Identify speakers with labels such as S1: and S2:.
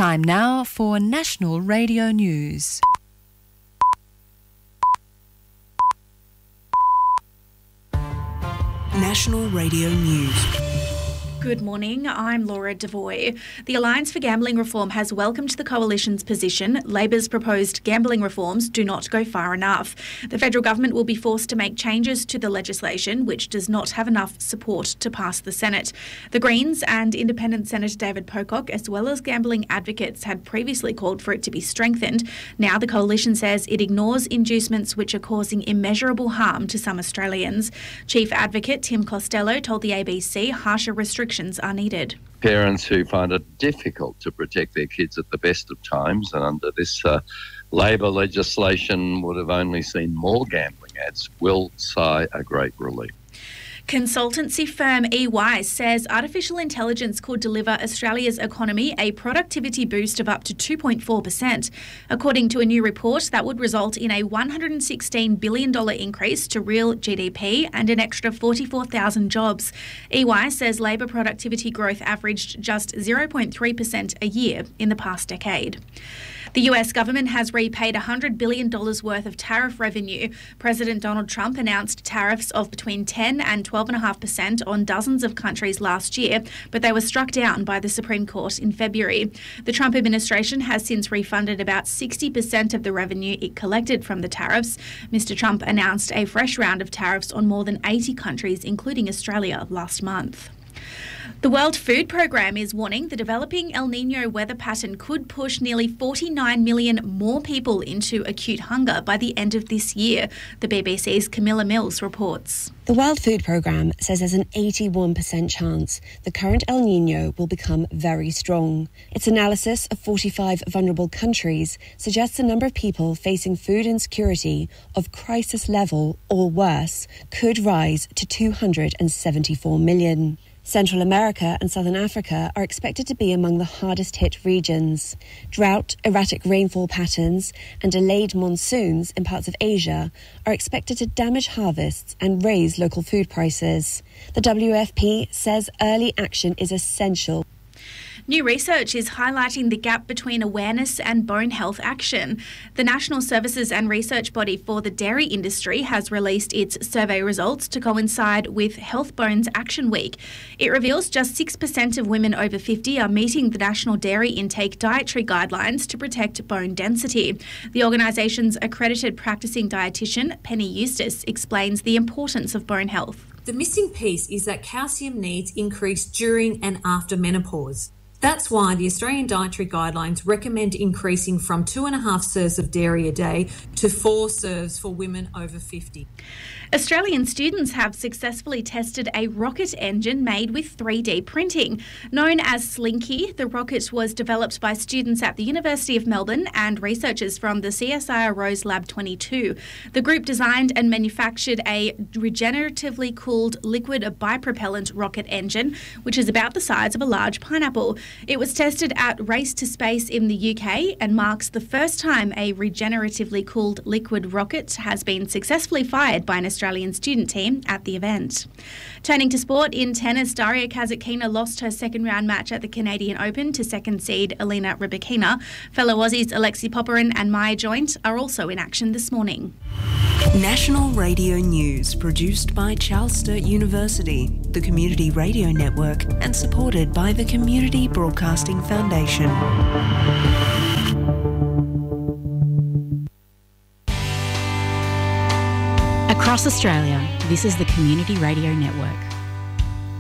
S1: Time now for National Radio News.
S2: National Radio News.
S3: Good morning, I'm Laura Devoy. The Alliance for Gambling Reform has welcomed the Coalition's position. Labor's proposed gambling reforms do not go far enough. The federal government will be forced to make changes to the legislation, which does not have enough support to pass the Senate. The Greens and Independent Senator David Pocock, as well as gambling advocates, had previously called for it to be strengthened. Now the Coalition says it ignores inducements which are causing immeasurable harm to some Australians. Chief Advocate Tim Costello told the ABC harsher restrictions are needed.
S4: Parents who find it difficult to protect their kids at the best of times, and under this Labor legislation would have only seen more gambling ads, will sigh a great relief.
S3: Consultancy firm EY says artificial intelligence could deliver Australia's economy a productivity boost of up to 2.4%. According to a new report, that would result in a $116 billion increase to real GDP and an extra 44,000 jobs. EY says labour productivity growth averaged just 0.3% a year in the past decade. The US government has repaid $100 billion worth of tariff revenue. President Donald Trump announced tariffs of between 10 and 12.5% on dozens of countries last year, but they were struck down by the Supreme Court in February. The Trump administration has since refunded about 60% of the revenue it collected from the tariffs. Mr. Trump announced a fresh round of tariffs on more than 80 countries, including Australia, last month. The World Food Programme is warning the developing El Niño weather pattern could push nearly 49 million more people into acute hunger by the end of this year. The BBC's Camilla Mills reports.
S5: The World Food Programme says there's an 81% chance the current El Niño will become very strong. Its analysis of 45 vulnerable countries suggests the number of people facing food insecurity of crisis level or worse could rise to 274 million. Central America and Southern Africa are expected to be among the hardest hit regions. Drought, erratic rainfall patterns and delayed monsoons in parts of Asia are expected to damage harvests and raise local food prices. The WFP says early action is essential.
S3: New research is highlighting the gap between awareness and bone health action. The National Services and Research Body for the Dairy Industry has released its survey results to coincide with Health Bones Action Week. It reveals just 6% of women over 50 are meeting the National Dairy Intake Dietary Guidelines to protect bone density. The organisation's accredited practising dietitian, Penny Eustace, explains the importance of bone health.
S6: The missing piece is that calcium needs increase during and after menopause. That's why the Australian Dietary Guidelines recommend increasing from 2.5 serves of dairy a day to 4 serves for women over 50.
S3: Australian students have successfully tested a rocket engine made with 3D printing. Known as Slinky, the rocket was developed by students at the University of Melbourne and researchers from the CSIRO Rose Lab 22. The group designed and manufactured a regeneratively cooled liquid bipropellant rocket engine, which is about the size of a large pineapple. It was tested at Race to Space in the UK and marks the first time a regeneratively cooled liquid rocket has been successfully fired by an Australian student team at the event. Turning to sport, in tennis, Daria Kasatkina lost her second round match at the Canadian Open to second seed Elena Rybakina. Fellow Aussies Alexi Popyrin and Maya Joint are also in action this morning.
S2: National Radio News, produced by Charles Sturt University, the Community Radio Network, and supported by the Community Broadcasting Foundation.
S7: Across Australia, this is the Community Radio Network.